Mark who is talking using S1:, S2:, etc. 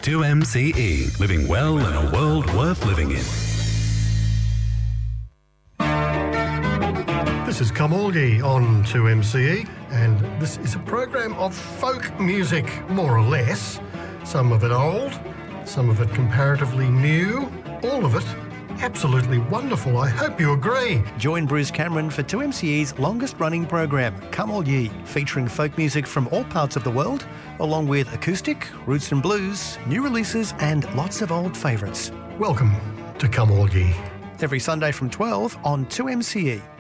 S1: 2MCE, living well in a world worth living in.
S2: This is Kamolgi on 2MCE, and this is a program of folk music, more or less. Some of it old, some of it comparatively new, all of it absolutely wonderful. I hope you agree.
S3: Join Bruce Cameron for 2MCE's longest-running program, Come All Ye, featuring folk music from all parts of the world, along with acoustic, roots and blues, new releases and lots of old favourites.
S2: Welcome to Come All Ye.
S3: Every Sunday from 12 on 2MCE.